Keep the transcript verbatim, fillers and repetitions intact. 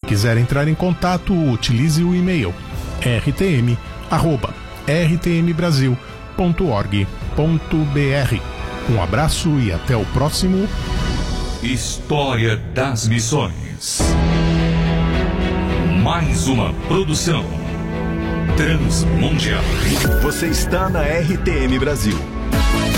quiser entrar em contato, utilize o e-mail r t m arroba r t m brasil ponto org ponto b r. Um abraço e até o próximo História das Missões. Mais uma produção Transmundial. Você está na R T M Brasil,